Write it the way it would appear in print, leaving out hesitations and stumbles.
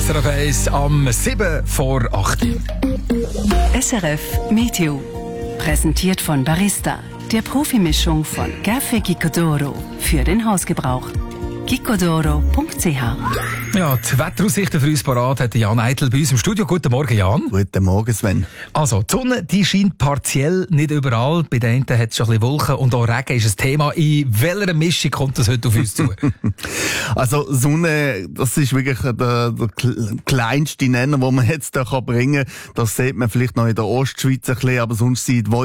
SRF 1 am 7 vor 8. SRF Meteo. Präsentiert von Barista, der Profimischung von Café Gicodoro für den Hausgebrauch. gicodoro.ch. Ja, die Wetteraussichten für uns parat hat Jan Eitel bei uns im Studio. Guten Morgen, Jan. Guten Morgen, Sven. Also, die Sonne, die scheint partiell, nicht überall. Bei den einen hat es schon ein bisschen Wolken und auch Regen ist ein Thema. In welcher Mischung kommt das heute auf uns zu? Also, Sonne, das ist wirklich der kleinste Nenner, den man jetzt da bringen kann. Das sieht man vielleicht noch in der Ostschweiz ein bisschen, aber sonst sieht